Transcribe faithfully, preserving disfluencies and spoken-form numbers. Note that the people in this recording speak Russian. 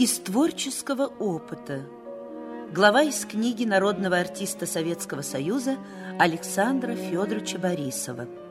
из творческого опыта. Глава из книги народного артиста Советского Союза Александра Федоровича Борисова.